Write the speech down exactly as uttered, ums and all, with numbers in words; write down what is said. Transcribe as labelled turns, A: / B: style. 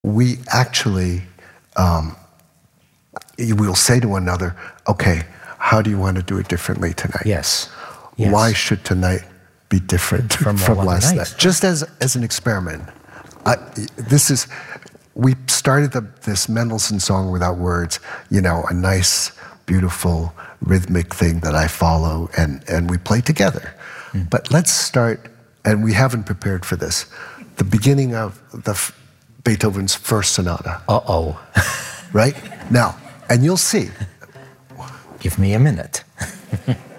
A: we actually, um, we'll say to one another, okay, how do you want to do it differently tonight?
B: Yes. Yes.
A: Why should tonight be different
B: From
A: from,
B: all other
A: last
B: nights.
A: night? Just as, as an experiment. I, this is, we started the, this Mendelssohn song without words, you know, a nice, beautiful, rhythmic thing that I follow, and, and we play together. Mm. But let's start, and we haven't prepared for this, the beginning of the Beethoven's first sonata.
B: Uh-oh.
A: Right? Now, and you'll see.
B: Give me a minute.